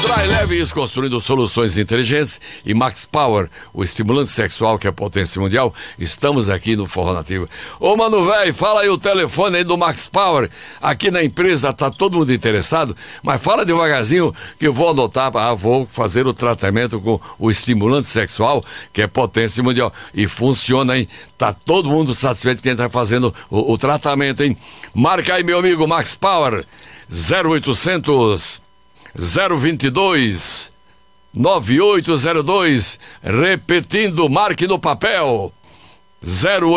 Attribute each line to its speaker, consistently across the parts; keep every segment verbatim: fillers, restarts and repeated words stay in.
Speaker 1: Dry Leves, construindo soluções inteligentes, e Max Power, o estimulante sexual que é potência mundial. Estamos aqui no Forró Nativo. Ô, mano, velho, fala aí o telefone aí do Max Power. Aqui na empresa tá todo mundo interessado, mas fala devagarzinho que eu vou anotar. Ah, vou fazer o tratamento com o estimulante sexual, que é potência mundial. E funciona, hein? Tá todo mundo satisfeito quem tá fazendo o, o tratamento, hein? Marca aí, meu amigo Max Power, zero oitocentos, zero vinte e dois, nove oito zero dois, repetindo, marque no papel, zero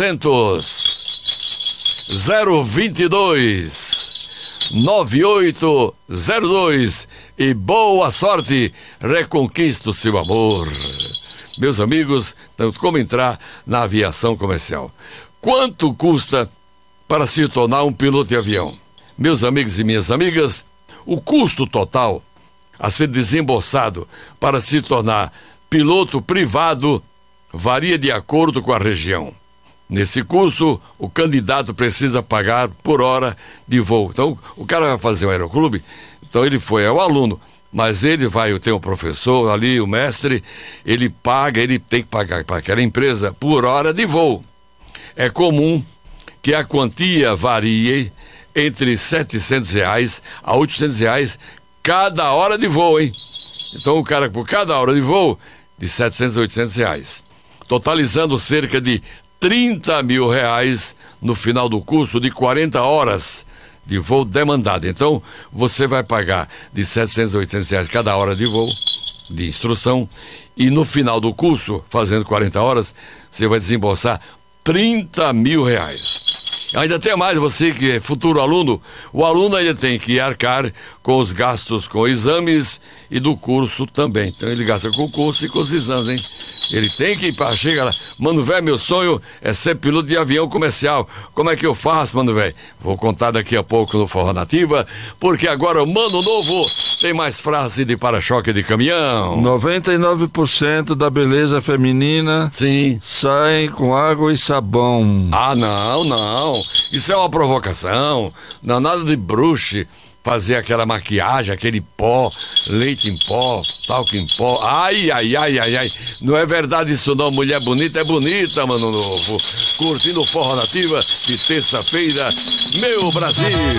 Speaker 1: oitocentos, zero vinte e dois, nove oito zero dois, e boa sorte, reconquista o seu amor. Meus amigos, como entrar na aviação comercial? Quanto custa para se tornar um piloto de avião? Meus amigos e minhas amigas, o custo total a ser desembolsado para se tornar piloto privado varia de acordo com a região. Nesse curso, o candidato precisa pagar por hora de voo. Então, o cara vai fazer um aeroclube, então ele foi, é o aluno, mas ele vai, tem um professor ali, o mestre, ele paga, ele tem que pagar para aquela empresa por hora de voo. É comum que a quantia varie entre setecentos reais a oitocentos reais cada hora de voo, hein? Então o cara, por cada hora de voo, de setecentos a oitocentos reais, totalizando cerca de trinta mil reais no final do curso de quarenta horas de voo demandado. Então você vai pagar de setecentos a oitocentos reais cada hora de voo, de instrução, e no final do curso, fazendo quarenta horas, você vai desembolsar trinta mil reais. Ainda tem mais, você que é futuro aluno, o aluno ainda tem que arcar com os gastos com exames e do curso também. Então ele gasta com o curso e com os exames, hein? Ele tem que ir para, chega lá, mano, velho, meu sonho é ser piloto de avião comercial. Como é que eu faço, mano, velho? Vou contar daqui a pouco no Forró Nativa, porque agora o Mano Novo tem mais frase de para-choque de caminhão.
Speaker 2: noventa e nove por cento da beleza feminina,
Speaker 1: sim,
Speaker 2: sai com água e sabão.
Speaker 1: Ah, não, não. Isso é uma provocação. Não, nada de bruxe. Fazer aquela maquiagem, aquele pó, leite em pó, talco em pó. Ai, ai, ai, ai, ai. Não é verdade isso não. Mulher bonita é bonita, Mano Novo. Curtindo o Forró Nativa de terça-feira, meu Brasil.